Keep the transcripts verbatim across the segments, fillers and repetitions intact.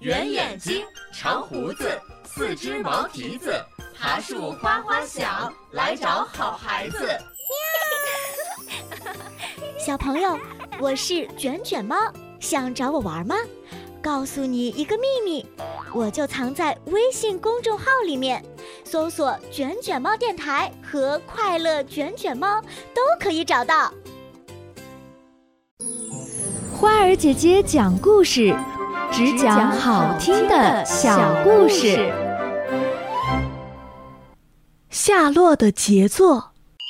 圆眼睛，长胡子，四只毛蹄子，爬树花花小，来找好孩子。 小朋友，我是卷卷猫，想找我玩吗？告诉你一个秘密，我就藏在微信公众号里面，搜索卷卷猫电台和快乐卷卷猫都可以找到。 花儿姐姐讲故事，只讲好听的小故事。 夏洛的杰作。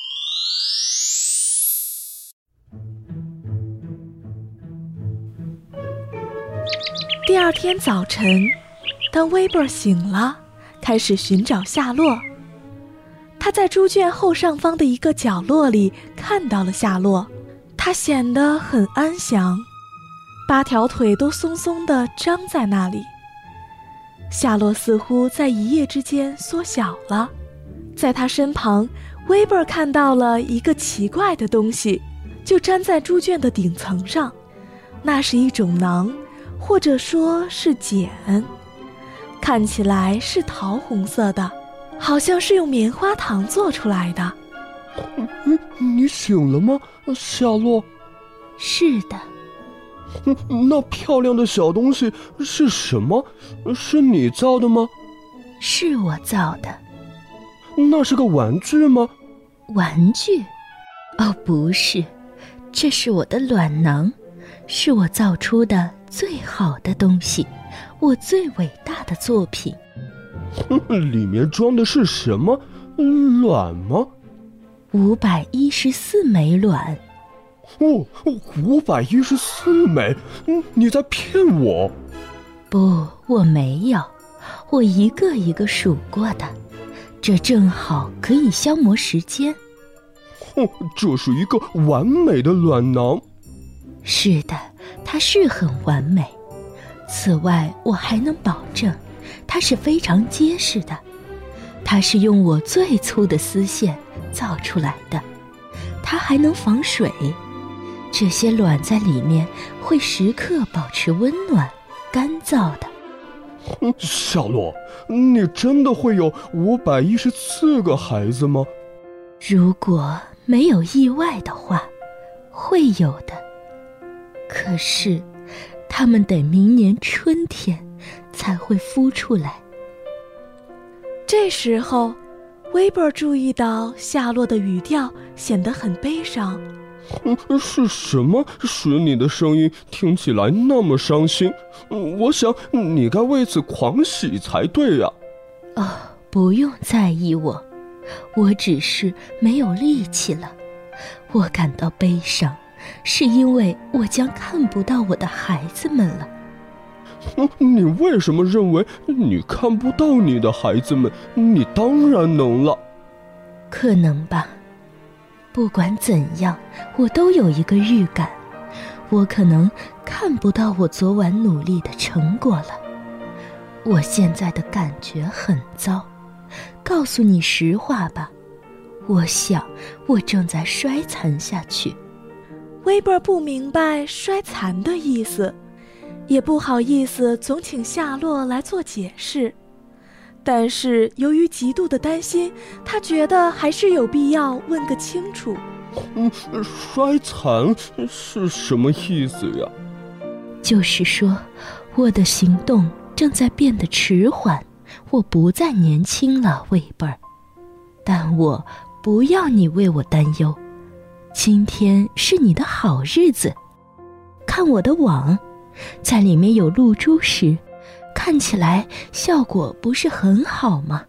第二天早晨，当威伯醒了，开始寻找夏洛。他在猪圈后上方的一个角落里看到了夏洛，他显得很安详，八条腿都松松地张在那里。夏洛似乎在一夜之间缩小了。在他身旁，威伯看到了一个奇怪的东西，就粘在猪圈的顶层上。那是一种囊，或者说是茧，看起来是桃红色的，好像是用棉花糖做出来的。 嗯，你醒了吗，夏洛？ 是的。 那漂亮的小东西是什么？是你造的吗？ 是我造的。 那是个玩具吗？ 玩具？哦，不是，这是我的卵囊，是我造出的最好的东西，我最伟大的作品。 里面装的是什么？卵吗？ 五百一十四枚卵。 哦，五百一十四枚！你在骗我？ 不，我没有，我一个一个数过的，这正好可以消磨时间。 哦，这是一个完美的卵囊。 是的，它是很完美。此外，我还能保证，它是非常结实的。它是用我最粗的丝线造出来的，它还能防水。这些卵在里面会时刻保持温暖、干燥的。 夏洛，你真的会有五百一十四个孩子吗？ 如果没有意外的话，会有的。可是，他们得明年春天才会孵出来。 这时候，威伯注意到夏洛的语调显得很悲伤。 嗯，是什么使你的声音听起来那么伤心？我想你该为此狂喜才对呀。 哦，不用在意我，我只是没有力气了。我感到悲伤，是因为我将看不到我的孩子们了。 你为什么认为你看不到你的孩子们？你当然能了。 可能吧。不管怎样，我都有一个预感，我可能看不到我昨晚努力的成果了。我现在的感觉很糟，告诉你实话吧，我想我正在衰残下去。 威伯不明白衰残的意思，也不好意思总请夏洛来做解释。但是由于极度的担心，他觉得还是有必要问个清楚。 嗯，衰残是什么意思呀？ 就是说，我的行动正在变得迟缓，我不再年轻了，威伯尔。但我不要你为我担忧，今天是你的好日子。看我的网，在里面有露珠时，看起来效果不是很好吗？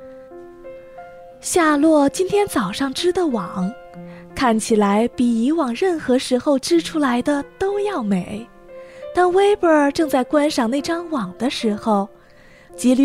夏洛今天早上织的网，看起来比以往任何时候织出来的都要美。当威伯正在观赏那张网的时候，吉利